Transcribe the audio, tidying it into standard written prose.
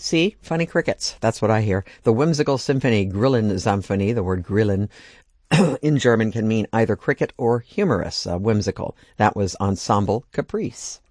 See? Funny crickets. That's what I hear. The whimsical symphony Grillen-Symphonie, the word Grillen, in German can mean either cricket or humorous, whimsical. That was Ensemble Caprice.